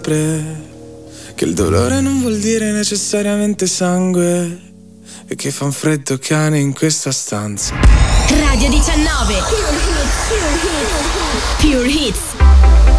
che il dolore non vuol dire necessariamente sangue e che fa un freddo cane in questa stanza. Radio 19 Pure Hits.